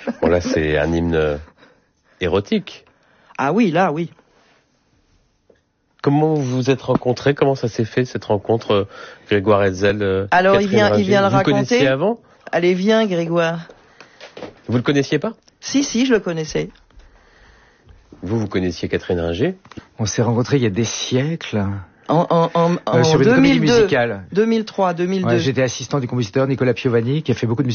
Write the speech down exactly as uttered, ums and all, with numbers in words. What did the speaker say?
Bon là, c'est un hymne érotique. Ah oui, là, oui. Comment vous vous êtes rencontrés? Comment ça s'est fait, cette rencontre, Grégoire Hetzel? euh, Alors, il Catherine vient, il Ringer? vient le Vous raconter. le connaissiez avant? Allez, viens, Grégoire. Vous le connaissiez pas? Si, si, je le connaissais. Vous, vous connaissiez Catherine Ringer? On s'est rencontrés il y a des siècles. En, en, en, Euh, en sur une comédie deux mille deux, musicale. deux mille trois, deux mille deux. Ouais, j'étais assistant du compositeur Nicolas Piovani, qui a fait beaucoup de musique